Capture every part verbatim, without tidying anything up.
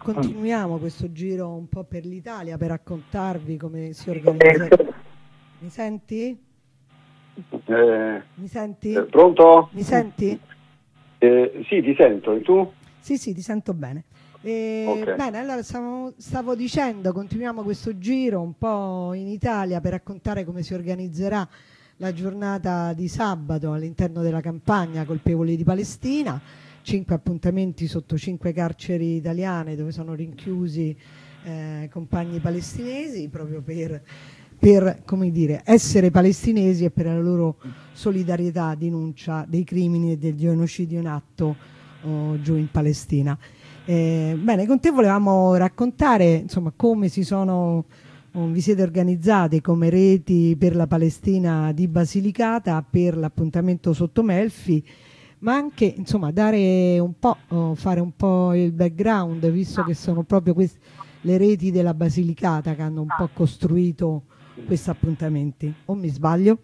continuiamo questo giro un po' per l'Italia per raccontarvi come si organizza. Mi senti? Eh, Mi senti? eh, pronto? Mi senti? Eh, sì, ti sento, e tu? Sì, sì, ti sento bene. Eh, Ok. Bene, allora stavo, stavo dicendo, continuiamo questo giro un po' in Italia per raccontare come si organizzerà la giornata di sabato all'interno della campagna Colpevoli di Palestina. Cinque appuntamenti sotto cinque carceri italiane dove sono rinchiusi eh, compagni palestinesi proprio per, per come dire, essere palestinesi e per la loro solidarietà, denuncia dei crimini e del genocidio in atto oh, giù in Palestina. Eh, bene, con te volevamo raccontare insomma come si sono oh, vi siete organizzati come reti per la Palestina di Basilicata per l'appuntamento sotto Melfi, ma anche insomma dare un po', oh, fare un po' il background, visto che sono proprio queste le reti della Basilicata che hanno un po' costruito questi appuntamenti. O mi sbaglio?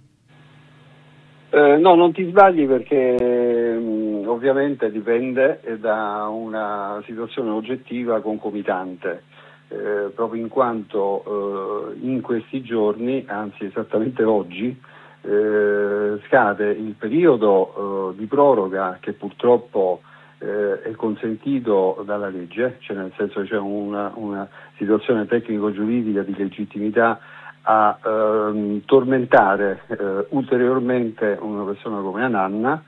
Eh, no, non ti sbagli perché mh, ovviamente dipende da una situazione oggettiva concomitante, eh, proprio in quanto eh, in questi giorni, anzi esattamente oggi, eh, scade il periodo eh, di proroga che purtroppo eh, è consentito dalla legge, cioè nel senso che c'è una, una situazione tecnico-giuridica di legittimità a ehm, tormentare eh, ulteriormente una persona come Ananna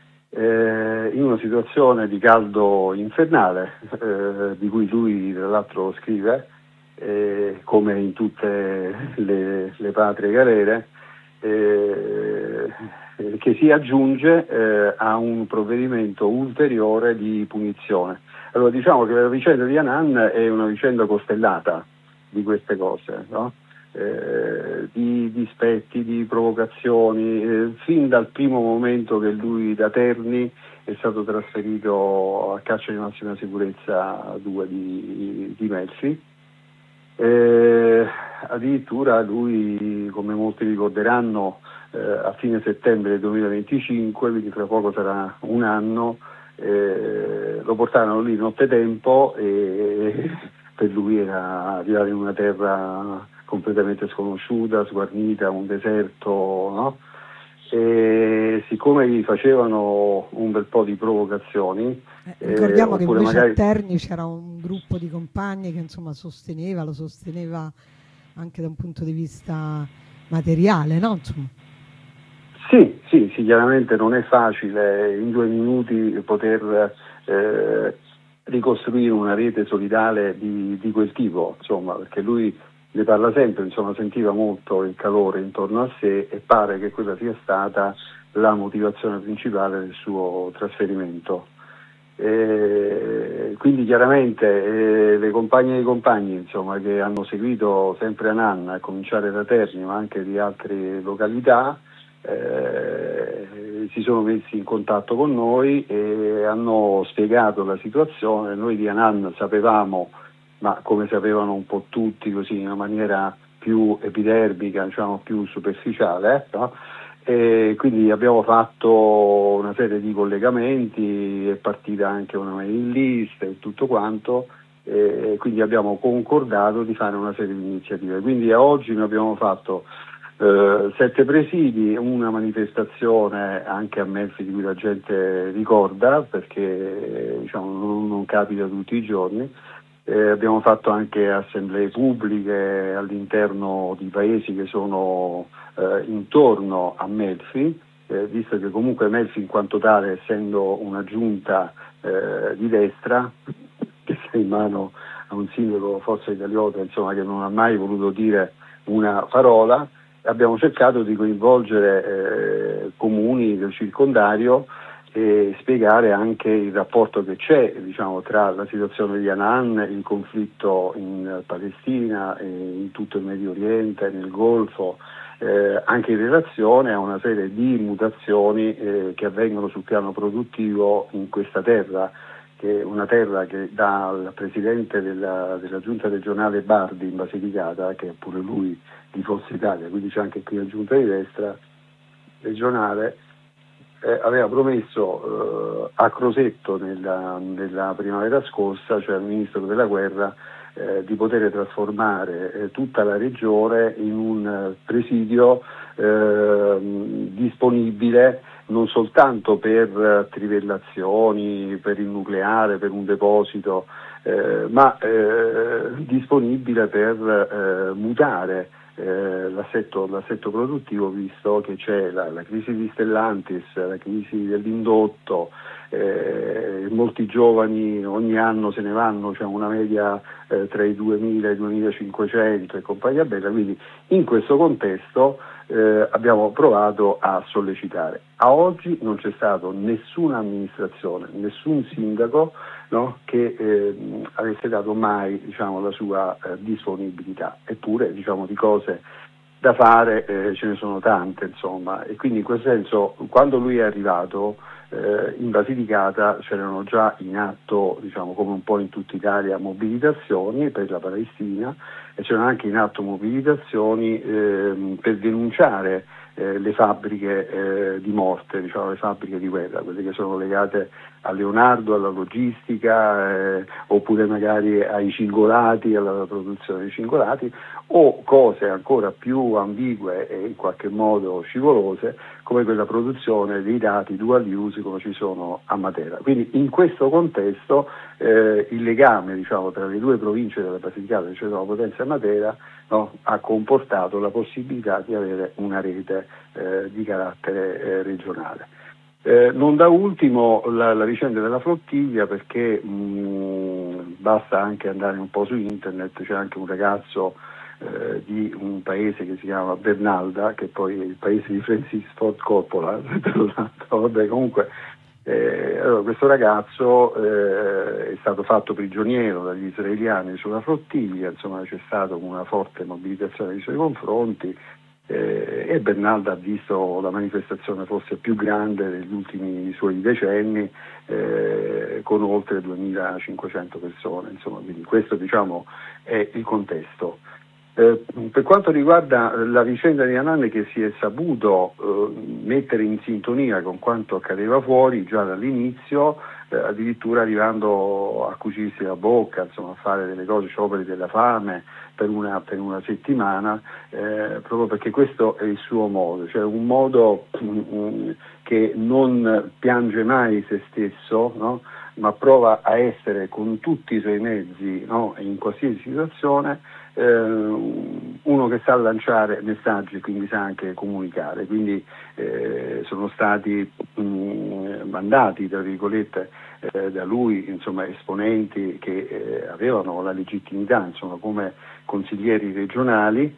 eh, in una situazione di caldo infernale eh, di cui lui tra l'altro scrive eh, come in tutte le, le patrie galere eh, che si aggiunge eh, a un provvedimento ulteriore di punizione. Allora diciamo che la vicenda di Anan è una vicenda costellata di queste cose, no? Eh, di dispetti, di provocazioni, eh, fin dal primo momento che lui da Terni è stato trasferito a carcere di massima sicurezza due di, di Melfi. Eh, addirittura lui, come molti ricorderanno, eh, a fine settembre del duemilaventicinque, quindi fra poco sarà un anno, eh, lo portarono lì nottetempo e per lui era arrivare in una terra completamente sconosciuta, sguarnita, un deserto, no? E siccome gli facevano un bel po' di provocazioni, Eh, eh, ricordiamo che oppure invece a magari... Terni c'era un gruppo di compagni che insomma sosteneva, lo sosteneva anche da un punto di vista materiale, no? Insomma. Sì, sì, sì, chiaramente non è facile in due minuti poter eh, ricostruire una rete solidale di, di quel tipo, insomma, perché lui ne parla sempre, insomma, sentiva molto il calore intorno a sé e pare che quella sia stata la motivazione principale del suo trasferimento. Eh, quindi chiaramente eh, le compagne e i compagni insomma, che hanno seguito sempre Ananna, a cominciare da Terni ma anche di altre località, eh, si sono messi in contatto con noi e hanno spiegato la situazione. Noi di Ananna sapevamo, ma come sapevano un po' tutti, così in una maniera più epidermica, diciamo più superficiale, eh, no? E quindi abbiamo fatto una serie di collegamenti, è partita anche una mailing list e tutto quanto, e quindi abbiamo concordato di fare una serie di iniziative. Quindi a oggi noi abbiamo fatto eh, sette presidi, una manifestazione anche a Melfi di cui la gente ricorda perché diciamo, non, non capita tutti i giorni. Eh, abbiamo fatto anche assemblee pubbliche all'interno di paesi che sono eh, intorno a Melfi, eh, visto che comunque Melfi in quanto tale, essendo una giunta eh, di destra, che sta in mano a un sindaco Forza Italiota, insomma, che non ha mai voluto dire una parola, abbiamo cercato di coinvolgere eh, comuni del circondario e spiegare anche il rapporto che c'è diciamo, tra la situazione di Anan, il conflitto in Palestina, e in tutto il Medio Oriente, nel Golfo, eh, anche in relazione a una serie di mutazioni eh, che avvengono sul piano produttivo in questa terra, che è una terra che dal presidente della, della giunta regionale Bardi in Basilicata, che è pure lui di Forza Italia, quindi c'è anche qui la giunta di destra regionale, eh, aveva promesso eh, a Crosetto nella, nella primavera scorsa, cioè al Ministro della Guerra, eh, di poter trasformare eh, tutta la regione in un eh, presidio eh, disponibile non soltanto per eh, trivellazioni, per il nucleare, per un deposito, eh, ma eh, disponibile per eh, mutare eh, l'assetto, l'assetto produttivo, visto che c'è la, la crisi di Stellantis, la crisi dell'indotto, eh, molti giovani ogni anno se ne vanno, c'è una media eh, tra i duemila e i duemilacinquecento e compagnia bella, quindi in questo contesto Eh, abbiamo provato a sollecitare. A oggi non c'è stato nessuna amministrazione, nessun sindaco, no, che eh, avesse dato mai, diciamo, la sua eh, disponibilità, eppure, diciamo, di cose da fare eh, ce ne sono tante, insomma, e quindi in questo senso quando lui è arrivato eh, in Basilicata c'erano già in atto, diciamo, come un po' in tutta Italia, mobilitazioni per la Palestina, e c'erano anche in atto mobilitazioni eh, per denunciare eh, le fabbriche eh, di morte, diciamo, le fabbriche di guerra, quelle che sono legate a Leonardo, alla logistica, eh, oppure magari ai cingolati, alla produzione di cingolati, o cose ancora più ambigue e in qualche modo scivolose, come quella produzione dei dati dual use come ci sono a Matera. Quindi in questo contesto eh, il legame, diciamo, tra le due province della Basilicata, cioè la Potenza e Matera, no, ha comportato la possibilità di avere una rete eh, di carattere eh, regionale. Eh, non da ultimo la, la vicenda della flottiglia, perché mh, basta anche andare un po' su internet, c'è anche un ragazzo eh, di un paese che si chiama Bernalda, che poi è il paese di Francis Ford Coppola, vabbè, comunque eh, allora, questo ragazzo eh, è stato fatto prigioniero dagli israeliani sulla flottiglia, insomma c'è stata una forte mobilitazione nei suoi confronti. Eh, e Bernalda ha visto la manifestazione forse più grande degli ultimi suoi decenni, eh, con oltre duemilacinquecento persone, insomma, quindi questo, diciamo, è il contesto. Eh, per quanto riguarda la vicenda di Hanan, che si è saputo eh, mettere in sintonia con quanto accadeva fuori già dall'inizio, eh, addirittura arrivando a cucirsi la bocca, insomma, a fare delle cose, scioperi della fame per una, per una settimana, eh, proprio perché questo è il suo modo, cioè un modo um, che non piange mai se stesso, no? Ma prova a essere con tutti i suoi mezzi, no? In qualsiasi situazione, eh, uno che sa lanciare messaggi, quindi sa anche comunicare, quindi eh, sono stati mh, mandati, tra virgolette, eh, da lui, insomma, esponenti che eh, avevano la legittimità, insomma, come consiglieri regionali,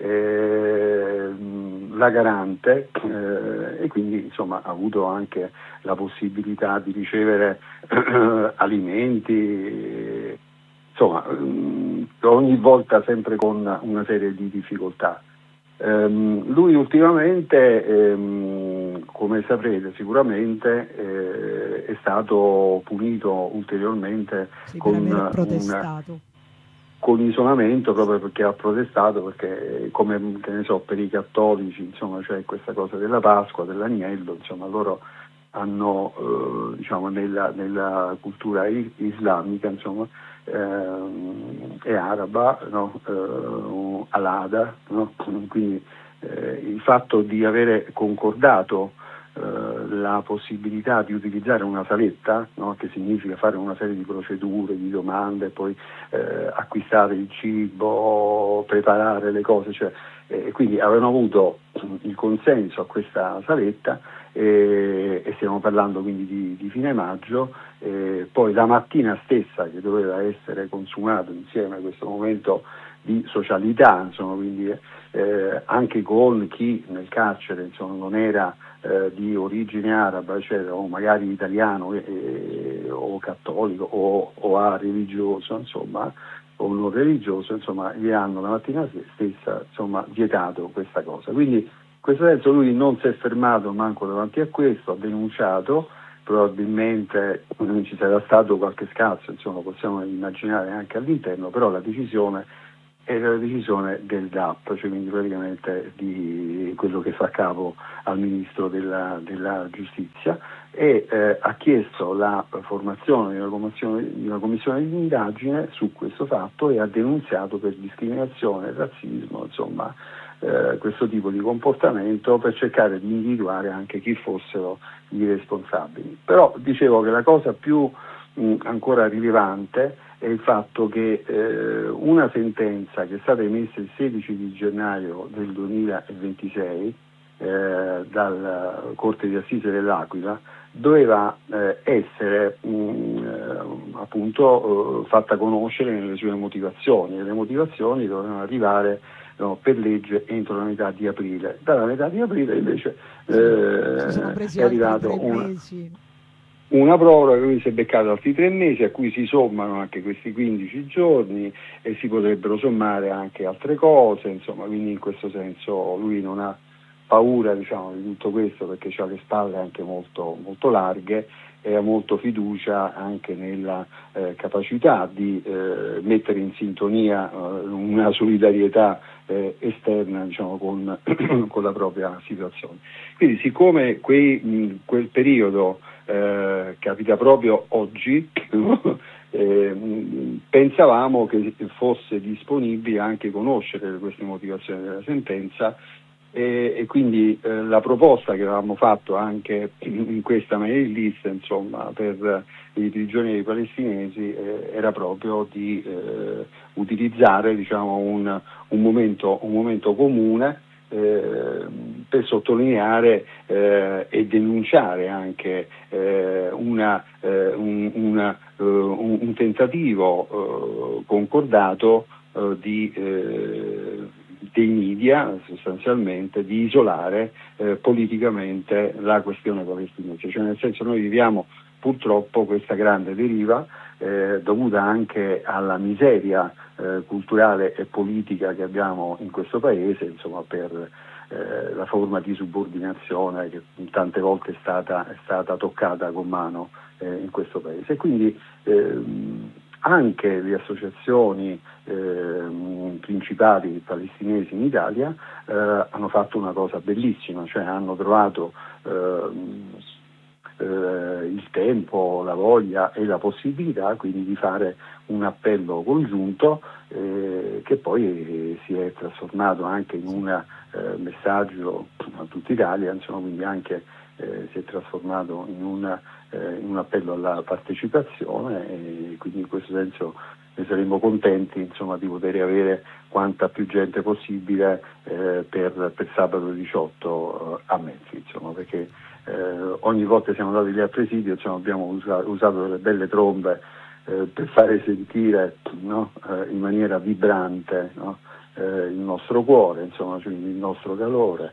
eh, la garante, eh, e quindi, insomma, ha avuto anche la possibilità di ricevere eh, alimenti, insomma, ogni volta sempre con una serie di difficoltà. Um, lui ultimamente, um, come saprete sicuramente, eh, è stato punito ulteriormente sì, con, per aver protestato. Un, con isolamento, proprio perché ha protestato, perché come, che ne so, per i cattolici, insomma, c'è questa cosa della Pasqua, dell'agnello, insomma, loro hanno, eh, diciamo, nella, nella cultura islamica, insomma, eh, e araba, no? eh, alada, no? Quindi eh, il fatto di avere concordato eh, la possibilità di utilizzare una saletta, no? Che significa fare una serie di procedure, di domande, poi eh, acquistare il cibo, preparare le cose, cioè, eh, quindi avevano avuto il consenso a questa saletta, e, e stiamo parlando quindi di, di fine maggio. Eh, poi la mattina stessa, che doveva essere consumato insieme a questo momento di socialità, insomma, quindi eh, anche con chi nel carcere, insomma, non era eh, di origine araba, eccetera, o magari italiano eh, o cattolico o, o a religioso, insomma, o non religioso, insomma, gli hanno la mattina stessa, insomma, vietato questa cosa. Quindi in questo senso lui non si è fermato manco davanti a questo, ha denunciato, probabilmente ci sarà stato qualche scazzo, insomma, possiamo immaginare anche all'interno, però la decisione era la decisione del D A P, cioè quindi praticamente di quello che fa capo al Ministro della, della Giustizia, e eh, ha chiesto la formazione di una commissione, di una commissione di indagine su questo fatto e ha denunziato per discriminazione, razzismo, insomma eh, questo tipo di comportamento, per cercare di individuare anche chi fossero i responsabili. Però dicevo che la cosa più mh, ancora rilevante è il fatto che eh, una sentenza che è stata emessa il sedici di gennaio del duemilaventisei eh, dalla Corte di Assise dell'Aquila doveva eh, essere mh, eh, appunto eh, fatta conoscere nelle sue motivazioni, e le motivazioni dovevano arrivare no, per legge entro la metà di aprile. Dalla metà di aprile invece eh, si sono presi è altri arrivato tre un mesi. una proroga, quindi si è beccato altri tre mesi a cui si sommano anche questi quindici giorni e si potrebbero sommare anche altre cose, insomma, quindi in questo senso lui non ha paura, diciamo, di tutto questo, perché ha le spalle anche molto, molto larghe e ha molto fiducia anche nella eh, capacità di eh, mettere in sintonia eh, una solidarietà eh, esterna, diciamo, con, con la propria situazione. Quindi siccome quei, mh, quel periodo Eh, capita proprio oggi, eh, pensavamo che fosse disponibile anche conoscere queste motivazioni della sentenza e, e quindi eh, la proposta che avevamo fatto anche in questa mail list, insomma, per i prigionieri palestinesi eh, era proprio di eh, utilizzare, diciamo, un, un, momento, un momento comune Eh, per sottolineare eh, e denunciare anche eh, una, eh, un, una, eh, un, un tentativo eh, concordato eh, di, eh, dei media sostanzialmente di isolare eh, politicamente la questione palestinese, cioè nel senso noi viviamo purtroppo questa grande deriva eh, dovuta anche alla miseria eh, culturale e politica che abbiamo in questo paese, insomma, per eh, la forma di subordinazione che tante volte è stata, è stata toccata con mano eh, in questo paese. E quindi ehm, anche le associazioni ehm, principali palestinesi in Italia eh, hanno fatto una cosa bellissima, cioè hanno trovato ehm, Eh, il tempo, la voglia e la possibilità quindi di fare un appello congiunto eh, che poi eh, si è trasformato anche in un eh, messaggio a tutta Italia, insomma, quindi anche eh, si è trasformato in, una, eh, in un appello alla partecipazione e quindi in questo senso ne saremmo contenti, insomma, di poter avere quanta più gente possibile eh, per, per sabato diciotto eh, a Menfi, insomma, perché Eh, ogni volta che siamo andati lì a presidio, insomma, abbiamo usa, usato delle belle trombe eh, per fare sentire, no, eh, in maniera vibrante, no, eh, il nostro cuore, insomma, cioè il nostro calore.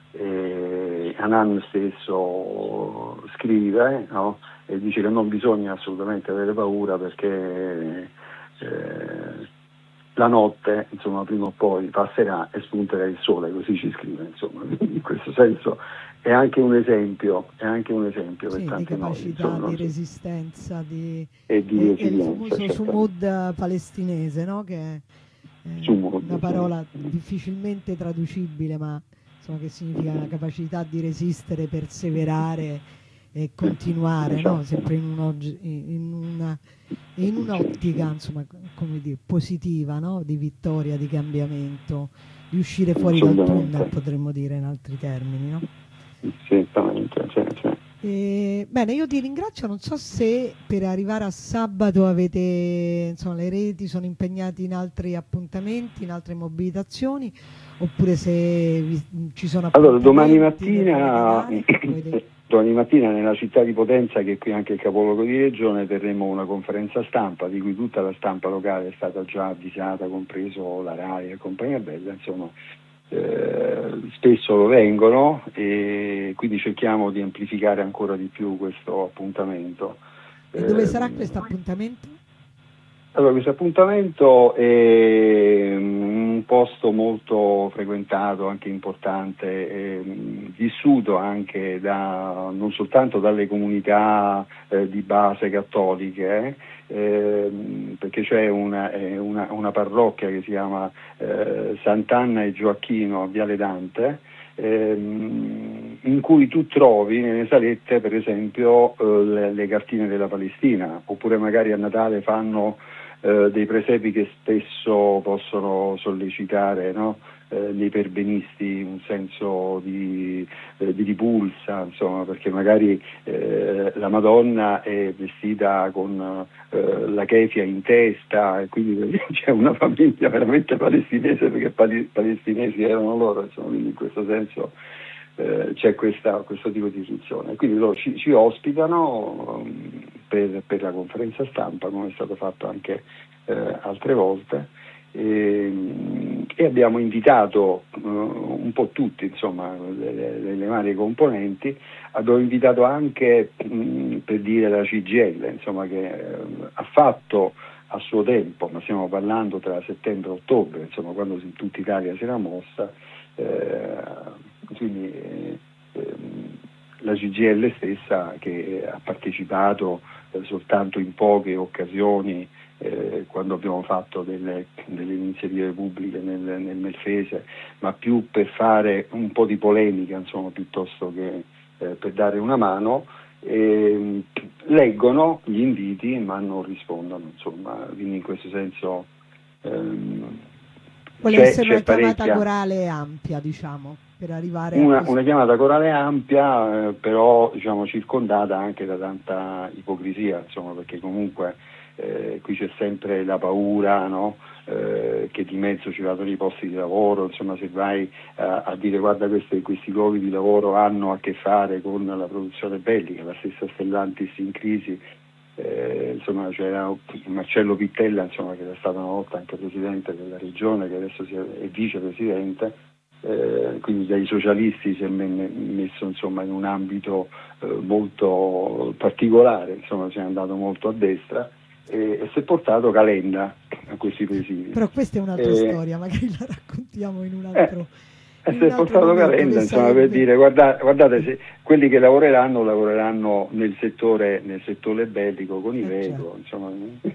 E Hanan stesso scrive, no, e dice che non bisogna assolutamente avere paura perché eh, la notte, insomma, prima o poi passerà e spunterà il sole, così ci scrive, insomma. In questo senso è anche un esempio, è anche un esempio per Sì, di tanti noi, capacità, insomma, di so. resistenza, di, E di e, e il resilienza, famoso sumud palestinese, no? Che è eh, Sumud, una sì. parola difficilmente traducibile, ma insomma, che significa la capacità di resistere, perseverare e continuare, no? Esatto. Sempre in, un, in, una, in un'ottica, insomma, come dire, positiva, no? Di vittoria, di cambiamento, di uscire fuori dal tunnel, potremmo dire in altri termini, no? Certamente, cioè, cioè. Eh, bene, io ti ringrazio, non so se per arrivare a sabato avete, insomma, le reti sono impegnati in altri appuntamenti, in altre mobilitazioni, oppure se vi, ci sono appuntamenti. Allora, domani mattina, domani mattina nella città di Potenza, che è qui anche il capoluogo di regione, terremo una conferenza stampa di cui tutta la stampa locale è stata già avvisata, compreso la RAI e compagnia bella, insomma. Eh, spesso lo vengono e quindi cerchiamo di amplificare ancora di più questo appuntamento. E eh, dove sarà questo appuntamento? Allora, questo appuntamento è un posto molto frequentato, anche importante, eh, vissuto anche da, non soltanto dalle comunità eh, di base cattoliche, eh, perché c'è una, eh, una, una parrocchia che si chiama eh, Sant'Anna e Gioacchino a Viale Dante, ehm, in cui tu trovi nelle salette per esempio eh, le, le cartine della Palestina, oppure magari a Natale fanno eh, dei presepi che spesso possono sollecitare, no? eh, nei perbenisti un senso di, eh, di ripulsa, insomma, perché magari eh, la Madonna è vestita con eh, la kefia in testa e quindi c'è una famiglia veramente palestinese, perché pali- palestinesi erano loro, insomma, quindi in questo senso eh, c'è questa, questo tipo di istruzione. Quindi loro ci, ci ospitano um, per, per la conferenza stampa, come è stato fatto anche eh, altre volte, e, e abbiamo invitato uh, un po' tutti, insomma, le, le, le varie componenti. Abbiamo invitato anche mh, per dire la C G I L, insomma, che eh, ha fatto a suo tempo, ma stiamo parlando tra settembre e ottobre, insomma, quando tutta Italia si era mossa, eh, quindi eh, ehm, la C G I L stessa, che ha partecipato eh, soltanto in poche occasioni eh, quando abbiamo fatto delle, delle iniziative pubbliche nel, nel Melfese, ma più per fare un po' di polemica, insomma, piuttosto che eh, per dare una mano, eh, leggono gli inviti ma non rispondono, insomma, quindi in questo senso ehm, vuole c'è, essere c'è una chiamata parecchia... corale ampia, diciamo, per arrivare a Una, questo. una chiamata corale ampia, eh, però diciamo circondata anche da tanta ipocrisia, insomma, perché comunque eh, qui c'è sempre la paura, no? eh, che di mezzo ci vadano i posti di lavoro, insomma, se vai eh, a dire guarda questi, questi luoghi di lavoro hanno a che fare con la produzione bellica, la stessa Stellantis in crisi. Eh, insomma, c'era Marcello Pittella, insomma, che era stato una volta anche presidente della regione, che adesso è vicepresidente. Eh, quindi dai socialisti si è messo, insomma, in un ambito eh, molto particolare, insomma, si è andato molto a destra e, e si è portato Calenda a questi presidi. Però questa è un'altra eh, storia, magari la raccontiamo in un eh, altro, e in si un è altro portato momento, Calenda, che insomma, sarebbe... per dire guarda, guardate, se quelli che lavoreranno lavoreranno nel settore, nel settore bellico con i Eh, Veco, certo. insomma,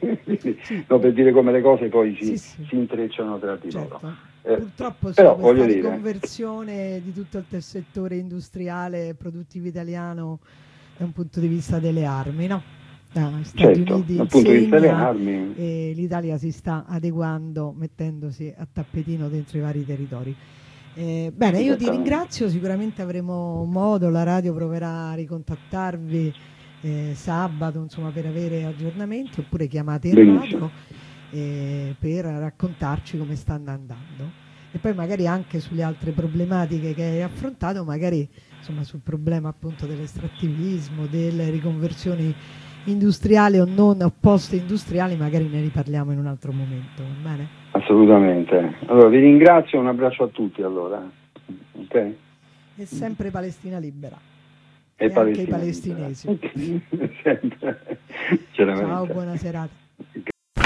Sì. no, per dire come le cose poi si, Sì, sì. si intrecciano tra di Certo. loro. Eh, Purtroppo sì, però questa voglio dire, riconversione di tutto il settore industriale e produttivo italiano da un punto di vista delle armi, no? Da Stati certo, Uniti dal punto di vista delle insegna armi, e l'Italia si sta adeguando, mettendosi a tappetino dentro i vari territori. Eh, bene, io ti esattamente. ringrazio, sicuramente avremo modo, la radio proverà a ricontattarvi eh, sabato, insomma, per avere aggiornamenti oppure chiamate in Benissimo. radio eh, per raccontarci come stanno andando. E poi magari anche sulle altre problematiche che hai affrontato, magari insomma sul problema appunto dell'estrattivismo, delle riconversioni industriali o non o post-industriali, magari ne riparliamo in un altro momento, va bene? Assolutamente. Allora vi ringrazio, un abbraccio a tutti allora. Ok? E sempre Palestina libera. E E anche i Palestina libera. palestinesi. Sempre, Ciao, chiaramente. buona serata.